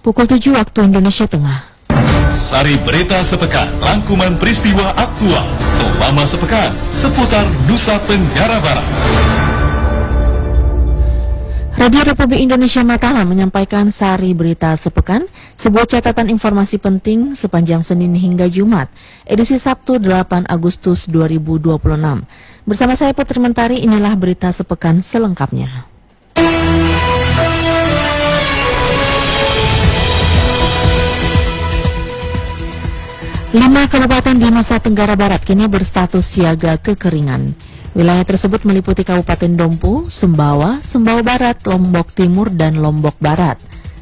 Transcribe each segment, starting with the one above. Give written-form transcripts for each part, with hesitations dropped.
Pukul 7 waktu Indonesia Tengah. Sari Berita Sepekan, rangkuman peristiwa aktual selama sepekan seputar Nusa Tenggara Barat. Radio Republik Indonesia Mataram menyampaikan Sari Berita Sepekan, sebuah catatan informasi penting sepanjang Senin hingga Jumat, edisi Sabtu 8 Agustus 2026. Bersama saya Putri Mentari, inilah Berita Sepekan selengkapnya. Lima kabupaten di Nusa Tenggara Barat kini berstatus siaga kekeringan. Wilayah tersebut meliputi Kabupaten Dompu, Sumbawa, Sumbawa Barat, Lombok Timur, dan Lombok Barat.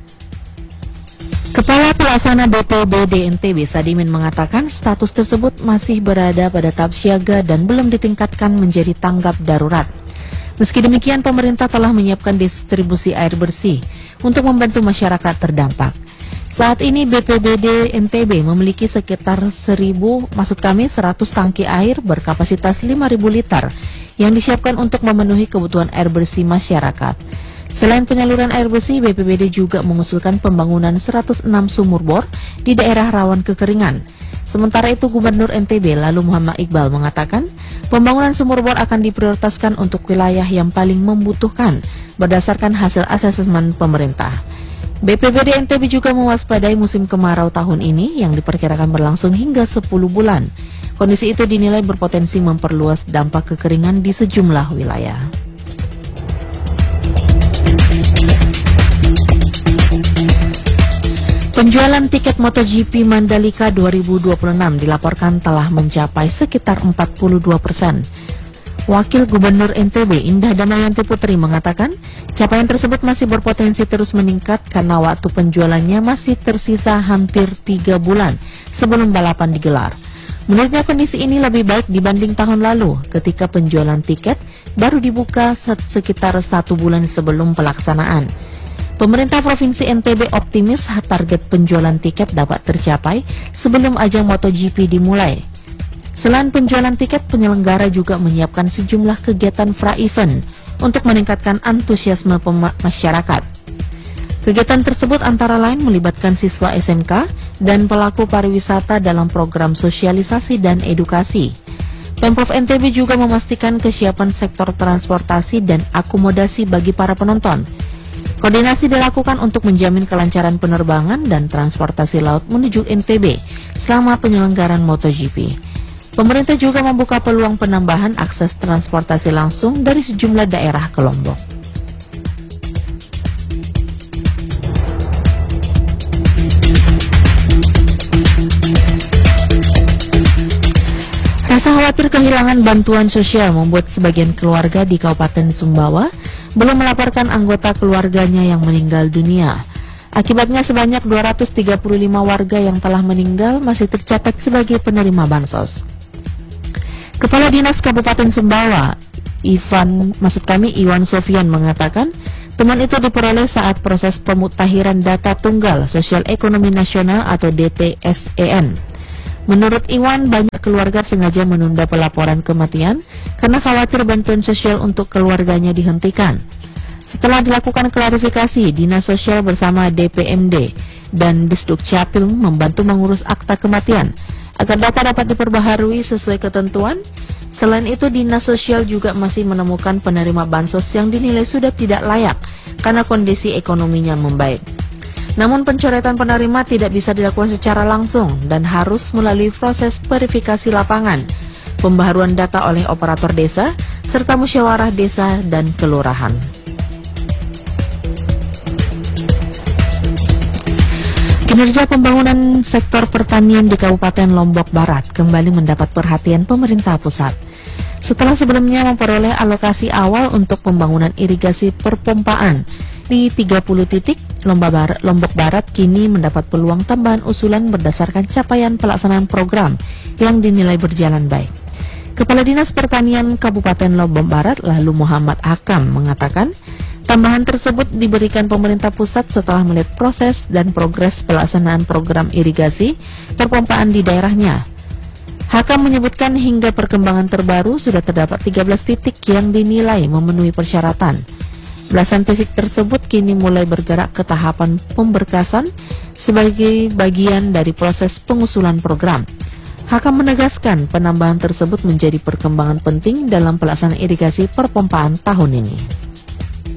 Kepala Pelaksana BPBD NTB Sadimin mengatakan status tersebut masih berada pada tahap siaga dan belum ditingkatkan menjadi tanggap darurat. Meski demikian, pemerintah telah menyiapkan distribusi air bersih untuk membantu masyarakat terdampak. Saat ini BPBD NTB memiliki sekitar 100 tangki air berkapasitas 5.000 liter yang disiapkan untuk memenuhi kebutuhan air bersih masyarakat. Selain penyaluran air bersih, BPBD juga mengusulkan pembangunan 106 sumur bor di daerah rawan kekeringan. Sementara itu, Gubernur NTB lalu Muhammad Iqbal mengatakan pembangunan sumur bor akan diprioritaskan untuk wilayah yang paling membutuhkan berdasarkan hasil asesmen pemerintah. BPBD NTB juga mewaspadai musim kemarau tahun ini yang diperkirakan berlangsung hingga 10 bulan. Kondisi itu dinilai berpotensi memperluas dampak kekeringan di sejumlah wilayah. Penjualan tiket MotoGP Mandalika 2026 dilaporkan telah mencapai sekitar 42%. Wakil Gubernur NTB Indah Damayanti Putri mengatakan capaian tersebut masih berpotensi terus meningkat karena waktu penjualannya masih tersisa hampir 3 bulan sebelum balapan digelar. Menurutnya kondisi ini lebih baik dibanding tahun lalu ketika penjualan tiket baru dibuka sekitar 1 bulan sebelum pelaksanaan. Pemerintah Provinsi NTB optimis target penjualan tiket dapat tercapai sebelum ajang MotoGP dimulai. Selain penjualan tiket, penyelenggara juga menyiapkan sejumlah kegiatan pra-event untuk meningkatkan antusiasme masyarakat. Kegiatan tersebut antara lain melibatkan siswa SMK dan pelaku pariwisata dalam program sosialisasi dan edukasi. Pemprov NTB juga memastikan kesiapan sektor transportasi dan akomodasi bagi para penonton. Koordinasi dilakukan untuk menjamin kelancaran penerbangan dan transportasi laut menuju NTB selama penyelenggaraan MotoGP. Pemerintah juga membuka peluang penambahan akses transportasi langsung dari sejumlah daerah ke Lombok. Rasa khawatir kehilangan bantuan sosial membuat sebagian keluarga di Kabupaten Sumbawa belum melaporkan anggota keluarganya yang meninggal dunia. Akibatnya sebanyak 235 warga yang telah meninggal masih tercatat sebagai penerima bansos. Kepala Dinas Kabupaten Sumbawa, Iwan Sofian mengatakan, temuan itu diperoleh saat proses pemutahiran data tunggal Sosial Ekonomi Nasional atau DTSEN. Menurut Iwan, banyak keluarga sengaja menunda pelaporan kematian karena khawatir bantuan sosial untuk keluarganya dihentikan. Setelah dilakukan klarifikasi, Dinas Sosial bersama DPMD dan Disduk Capil membantu mengurus akta kematian agar data dapat diperbaharui sesuai ketentuan. Selain itu, Dinas Sosial juga masih menemukan penerima bansos yang dinilai sudah tidak layak karena kondisi ekonominya membaik. Namun pencoretan penerima tidak bisa dilakukan secara langsung dan harus melalui proses verifikasi lapangan, pembaharuan data oleh operator desa, serta musyawarah desa dan kelurahan. Kinerja pembangunan sektor pertanian di Kabupaten Lombok Barat kembali mendapat perhatian pemerintah pusat. Setelah sebelumnya memperoleh alokasi awal untuk pembangunan irigasi perpompaan di 30 titik, Lombok Barat kini mendapat peluang tambahan usulan berdasarkan capaian pelaksanaan program yang dinilai berjalan baik. Kepala Dinas Pertanian Kabupaten Lombok Barat lalu Muhammad Hakam mengatakan, tambahan tersebut diberikan pemerintah pusat setelah melihat proses dan progres pelaksanaan program irigasi perpompaan di daerahnya. Hakam menyebutkan hingga perkembangan terbaru sudah terdapat 13 titik yang dinilai memenuhi persyaratan. Belasan titik tersebut kini mulai bergerak ke tahapan pemberkasan sebagai bagian dari proses pengusulan program. HK menegaskan penambahan tersebut menjadi perkembangan penting dalam pelaksanaan irigasi perpompaan tahun ini.